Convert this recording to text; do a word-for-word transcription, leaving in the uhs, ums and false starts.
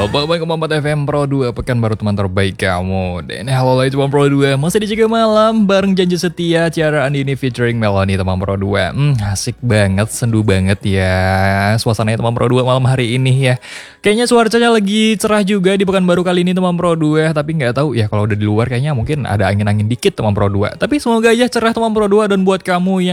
Bapak koma empat F M Pro dua, pekan baru teman terbaik kamu. Dan halo lagi teman Pro dua, masih di Jaga Malam bareng Janji Setia, Ciara Andini featuring Melanie teman Pro dua. Hmm, asik banget, sendu banget ya suasananya teman Pro dua malam hari ini ya. Kayaknya cuacanya lagi cerah juga di pekan baru kali ini teman Pro dua, tapi nggak tahu ya kalau udah di luar kayaknya mungkin ada angin-angin dikit teman Pro dua. Tapi semoga aja cerah teman Pro dua, dan buat kamu yang